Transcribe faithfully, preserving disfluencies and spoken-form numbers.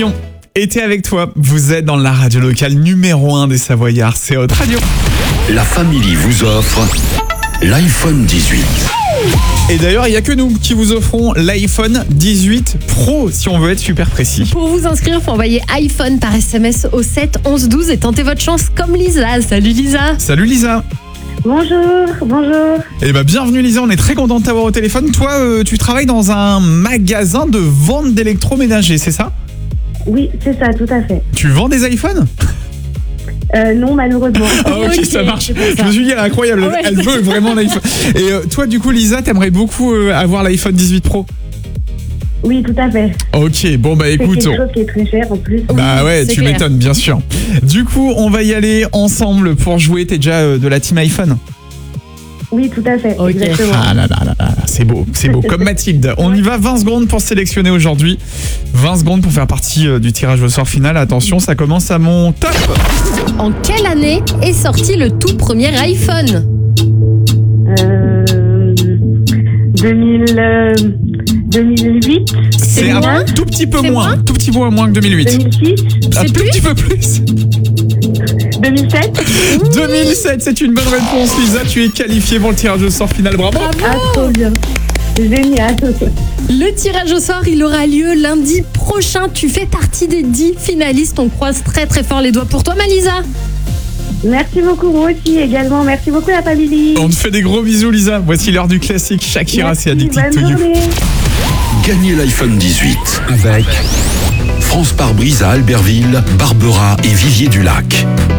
Sion était avec toi. Vous êtes dans la radio locale numéro un des Savoyards. C'est Haute Radio. La Family vous offre l'iPhone dix-huit. Et d'ailleurs, il n'y a que nous qui vous offrons l'iPhone dix-huit Pro, si on veut être super précis. Pour vous inscrire, il faut envoyer iPhone par S M S au sept onze douze et tenter votre chance comme Lisa. Salut Lisa. Salut Lisa. Bonjour, bonjour. Eh ben, bienvenue Lisa, on est très content de t'avoir au téléphone. Toi, euh, tu travailles dans un magasin de vente d'électroménager, c'est ça? Oui, c'est ça, tout à fait. Tu vends des iPhones? Euh, non, malheureusement. Ah ok, Ok, ça marche. c'est pour ça. Je me suis dit, elle est incroyable, Ouais. elle veut vraiment l'iPhone. Et euh, toi, du coup, Lisa, t'aimerais beaucoup euh, avoir l'iPhone dix-huit Pro? Oui, tout à fait. Ok, bon bah C'est écoute, quelque on- chose qui est très cher en plus. bah Oui, ouais, c'est tu clair. m'étonnes, bien sûr. Du coup, on va y aller ensemble pour jouer. T'es déjà euh, de la team iPhone? Oui, tout à fait, Ok. exactement. Ah là là là là, c'est beau, c'est beau. Comme Mathilde. On y va, vingt secondes pour sélectionner aujourd'hui. vingt secondes pour faire partie euh, du tirage au sort final. Attention, ça commence à mon top. En quelle année est sorti le tout premier iPhone? Euh, deux mille, euh, deux mille huit, C'est un moins tout petit peu C'est moins, moins tout petit peu moins que deux mille huit. deux mille six, Un tout plus petit peu plus. deux mille sept. deux mille sept, c'est une bonne réponse, Lisa. Tu es qualifiée pour le tirage au sort final. Bravo. Ah, trop bien. Génial. Le tirage au sort, il aura lieu lundi prochain. Tu fais partie des dix finalistes. On croise très très fort les doigts pour toi, Malisa. Merci beaucoup, moi aussi également. Merci beaucoup, la famille. On te fait des gros bisous, Lisa. Voici l'heure du classique. Shakira, c'est Merci, Addicted bonne to You. journée. Gagnez l'iPhone dix-huit avec France Pare-Brise à Albertville, Barbera et Vivier-du-Lac.